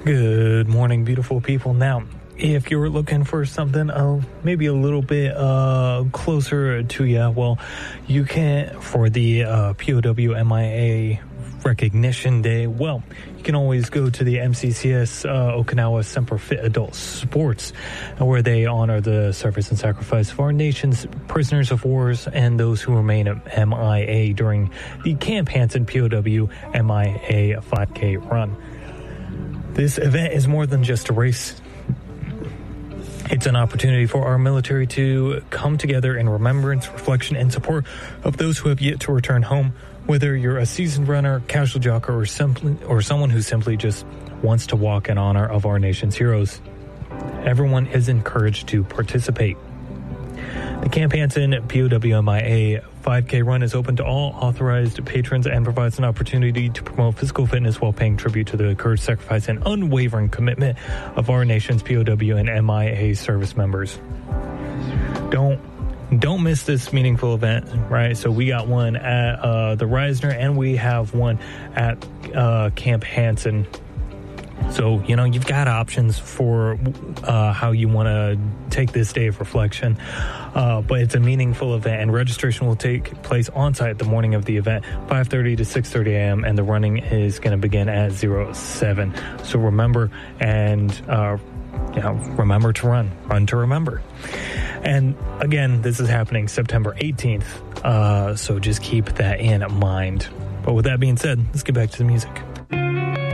Good morning, beautiful people. Now, if you're looking for something maybe a little bit closer to you, well, you can, for the POW MIA Recognition Day, well, you can always go to the MCCS Okinawa Semper Fit Adult Sports, where they honor the service and sacrifice of our nation's prisoners of wars and those who remain at MIA during the Camp Hansen POW MIA 5K run. This event is more than just a race. It's an opportunity for our military to come together in remembrance, reflection, and support of those who have yet to return home. Whether you're a seasoned runner, casual jogger, or someone who simply just wants to walk in honor of our nation's heroes, everyone is encouraged to participate. The Camp Hansen POWMIA 5K run is open to all authorized patrons and provides an opportunity to promote physical fitness while paying tribute to the courage, sacrifice, and unwavering commitment of our nation's POW and MIA service members. Don't miss this meaningful event, right? So we got one at the Reisner, and we have one at Camp Hansen. So, you've got options for how you want to take this day of reflection. But it's a meaningful event, and registration will take place on-site the morning of the event, 5:30 to 6:30 a.m., and the running is going to begin at 07. So remember, and remember to run to remember. And again, this is happening September 18th, so just keep that in mind. But with that being said, let's get back to the music.